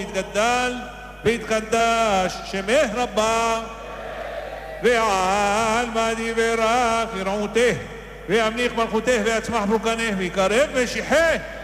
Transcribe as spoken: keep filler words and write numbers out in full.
יתגדל ויתקדש שמך רבה ועל מה דיברך ירעותך וימליך מלכותך ויצמח ברוקנך ויקרב משיחך